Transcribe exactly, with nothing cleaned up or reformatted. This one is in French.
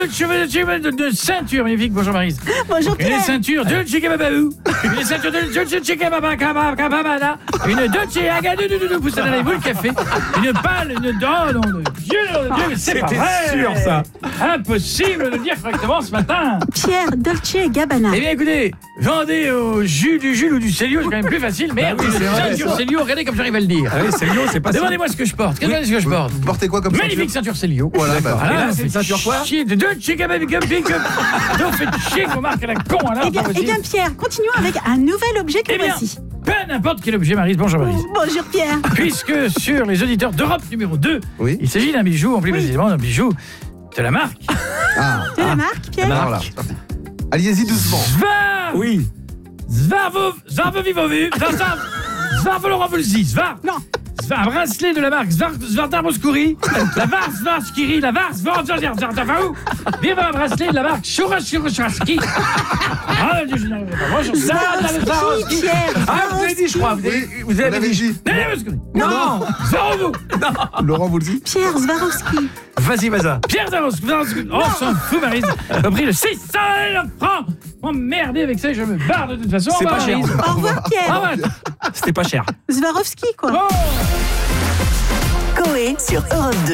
de, de ceinture magnifique. Bonjour Maryse. Bonjour Pierre. Une ceinture de Chikababou. Une ceinture de Chikababababababada. Une Dolce Agadoudou. Vous savez, vous le café. Une pâle, une dent. Non, de Dieu, de Dieu, c'est pas vrai. sûr ça. Impossible de le dire correctement ce matin. Pierre, Dolce et Gabbana. Eh bien écoutez, vendez au jus du Jules ou du Célio, c'est quand même plus facile. Mais Bah oui, une c'est vrai, ceinture ça. Célio, regardez comme j'arrive à le dire. Ah oui, Célio, c'est pas Demandez-moi ce que je porte. Regardez ce que je porte. Vous portez quoi comme Magnifique ceinture Célio. Voilà, bah, Et là, c'est une ceinture quoi? Chier de deux Chikababou. Donc faites chier qu'on marque à la con alors. Eh bien, eh bien, Pierre, continuons avec un nouvel objet que Eh bien, voici. pas n'importe quel objet, Maryse. Bonjour Maryse. Bonjour Pierre. Puisque sur les auditeurs d'Europe numéro deux, Oui. il s'agit d'un bijou, en plus précisément d'un bijou de la marque Ah, De la marque, Pierre. alors là, c'est parti. Allez-y doucement. Svar. Oui. Svarvo, Svarvovivovu, Svar, Svarvoloravoulzi, Svar. Non. Svar, un bracelet de la marque Svar, Svartarmoskouri, la Var, Svarskiri, la Var, Svartarvaou. Viva un bracelet de la marque Shurashurashki. Ah, je n'arrive pas. Bonjour, Svartarvaou. Oui, Pierre. Ah, vous l'avez dit, je crois. Vous avez, vous Vous avez l'avez dit. dit. Non. Svarovou. Laurent vous le dit. Pierre Swarovski. Vas-y, Vaza. Pierre Swarovski. Oh, on s'en fout, Maryse. J'ai pris le six cents francs. Emmerdé avec ça, je me barre de toute façon. C'est Au revoir, pas cher. Maryse. Au revoir Pierre. Au revoir. C'était pas cher. Swarovski, quoi. Oh. Coé sur Europe deux.